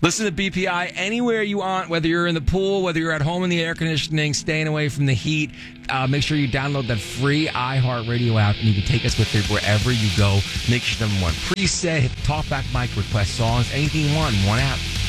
Listen to BPI anywhere you want, whether you're in the pool, whether you're at home in the air conditioning, staying away from the heat. Make sure you download that free iHeartRadio app, and you can take us with you wherever you go. Make sure number one preset, hit the talkback mic, request songs, anything you want in one app.